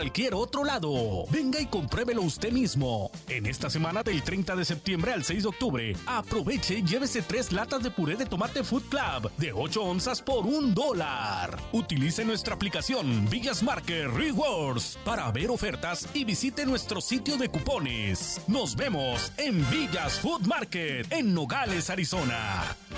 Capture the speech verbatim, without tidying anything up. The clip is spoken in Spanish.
cualquier otro lado. Venga y compruébelo usted mismo. En esta semana del treinta de septiembre al seis de octubre, aproveche y llévese tres latas de puré de tomate Food Club de ocho onzas por un dólar. Utilice nuestra aplicación Villas Market Rewards para ver ofertas y visite nuestro sitio de cupones. Nos vemos en Villas Food Market en Nogales, Arizona.